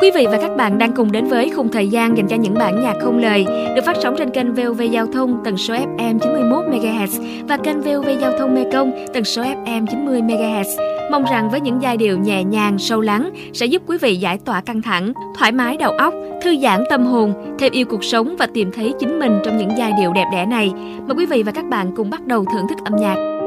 Quý vị và các bạn đang cùng đến với khung thời gian dành cho những bản nhạc không lời được phát sóng trên kênh VOV Giao thông tần số FM 91 MHz và kênh VOV Giao thông Mekong tần số FM 90 MHz. Mong rằng với những giai điệu nhẹ nhàng, sâu lắng sẽ giúp quý vị giải tỏa căng thẳng, thoải mái đầu óc, thư giãn tâm hồn, thêm yêu cuộc sống và tìm thấy chính mình trong những giai điệu đẹp đẽ này. Mời quý vị và các bạn cùng bắt đầu thưởng thức âm nhạc.